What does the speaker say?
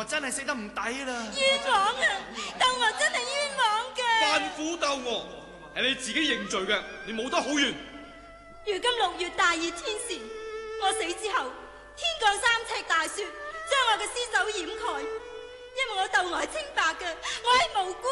真係死得唔抵啦！ 冤枉啊！鬥我真係冤枉嘅。 犯苦鬥惡係你自己認罪嘅，你冇得好怨。 如今6月大熱天時，我死之後，天降3尺大雪，將我嘅屍首掩蓋。因為我鬥我係清白嘅，我係無辜